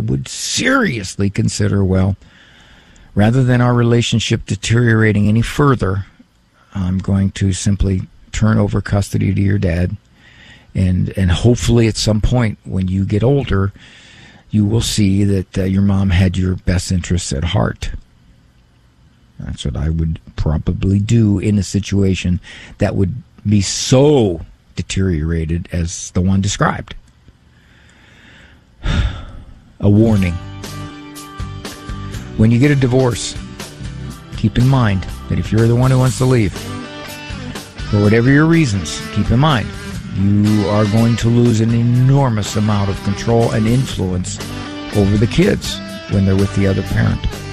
would seriously consider, well, rather than our relationship deteriorating any further, I'm going to simply turn over custody to your dad. And hopefully at some point when you get older, you will see that your mom had your best interests at heart. That's what I would probably do in a situation that would be so deteriorated as the one described. A warning. When you get a divorce, keep in mind that if you're the one who wants to leave, for whatever your reasons, keep in mind, you are going to lose an enormous amount of control and influence over the kids when they're with the other parent.